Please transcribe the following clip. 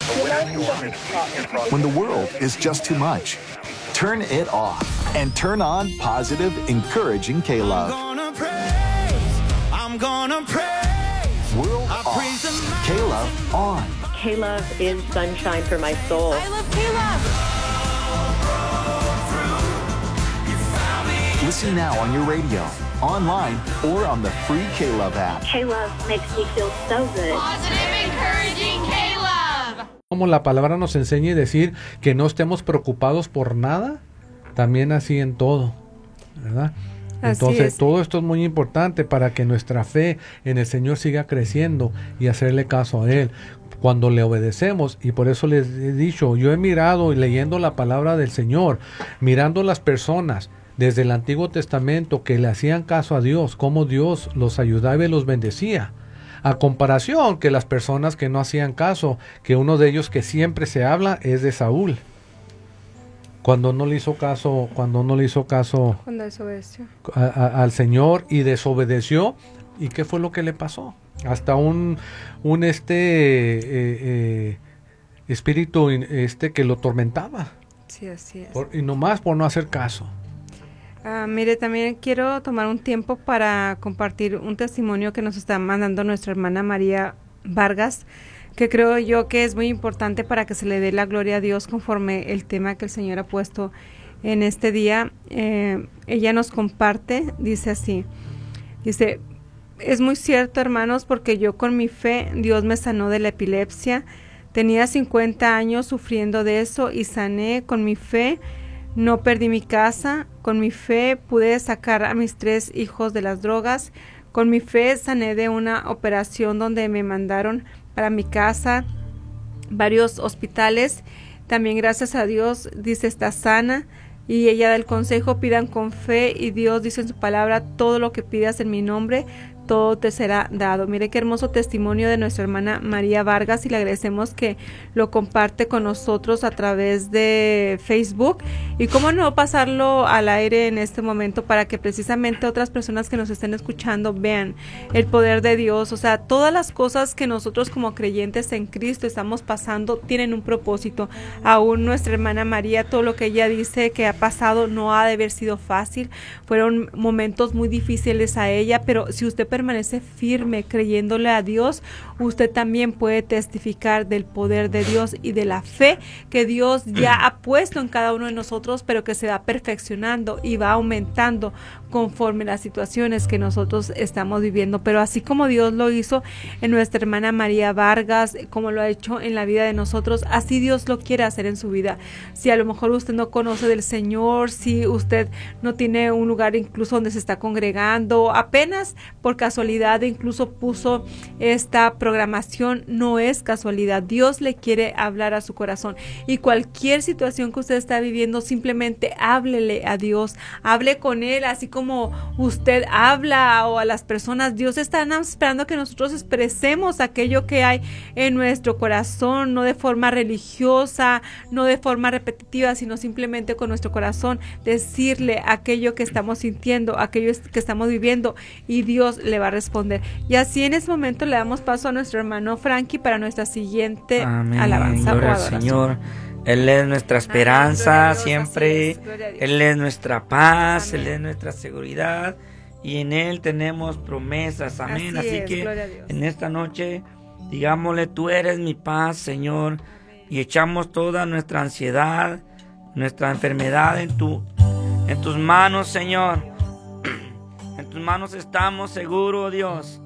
When the world is just too much, turn it off and turn on positive, encouraging K-Love. I'm gonna praise. World off, K-Love on. K-Love is sunshine for my soul. I love K-Love. Listen now on your radio, online, or on the free K-Love app. K-Love makes me feel so good. Positive, encouraging K-Love. Como la palabra nos enseña y decir que no estemos preocupados por nada, también así en todo, ¿verdad? Entonces todo esto es muy importante para que nuestra fe en el Señor siga creciendo y hacerle caso a Él cuando le obedecemos. Y por eso les he dicho, yo he mirado y leyendo la palabra del Señor, mirando las personas desde el Antiguo Testamento que le hacían caso a Dios, cómo Dios los ayudaba y los bendecía, a comparación que las personas que no hacían caso, que uno de ellos que siempre se habla es de Saúl, cuando no le hizo caso al Señor y desobedeció. ¿Y qué fue lo que le pasó? Hasta un espíritu que lo tormentaba. Sí, así es. Y nomás por no hacer caso. Mire, también quiero tomar un tiempo para compartir un testimonio que nos está mandando nuestra hermana María Vargas, que creo yo que es muy importante para que se le dé la gloria a Dios conforme el tema que el Señor ha puesto en este día. Ella nos comparte, dice así, dice: es muy cierto, hermanos, porque yo con mi fe Dios me sanó de la epilepsia. Tenía 50 años sufriendo de eso y sané con mi fe. No perdí mi casa, con mi fe pude sacar a mis 3 hijos de las drogas, con mi fe sané de una operación donde me mandaron para mi casa, varios hospitales. También gracias a Dios, dice, está sana. Y ella da el consejo: pidan con fe, y Dios dice en su palabra: todo lo que pidas en mi nombre, todo te será dado. Mire qué hermoso testimonio de nuestra hermana María Vargas, y le agradecemos que lo comparte con nosotros a través de Facebook. Y cómo no pasarlo al aire en este momento para que precisamente otras personas que nos estén escuchando vean el poder de Dios. O sea, todas las cosas que nosotros como creyentes en Cristo estamos pasando tienen un propósito. Aún nuestra hermana María, todo lo que ella dice que ha pasado no ha de haber sido fácil. Fueron momentos muy difíciles a ella, pero si usted permanece firme creyéndole a Dios, usted también puede testificar del poder de Dios y de la fe que Dios ya ha puesto en cada uno de nosotros, pero que se va perfeccionando y va aumentando conforme las situaciones que nosotros estamos viviendo. Pero así como Dios lo hizo en nuestra hermana María Vargas, como lo ha hecho en la vida de nosotros, así Dios lo quiere hacer en su vida. Si a lo mejor usted no conoce del Señor, si usted no tiene un lugar incluso donde se está congregando, apenas por casualidad incluso puso esta programación, no es casualidad. Dios le quiere hablar a su corazón, y cualquier situación que usted está viviendo, simplemente háblele a Dios, hable con Él, así como usted habla o a las personas. Dios está esperando que nosotros expresemos aquello que hay en nuestro corazón, no de forma religiosa, no de forma repetitiva, sino simplemente con nuestro corazón, decirle aquello que estamos sintiendo, aquello que estamos viviendo, y Dios le va a responder. Y así en ese momento le damos paso a nuestro hermano Frankie para nuestra siguiente alabanza. Gloria al Señor. Él es nuestra esperanza siempre, Él es nuestra paz, Él es nuestra seguridad, y en Él tenemos promesas. Amén. Así que en esta noche digámosle: tú eres mi paz, Señor, y echamos toda nuestra ansiedad, nuestra enfermedad en tus manos, Señor. En tus manos estamos seguros, Dios.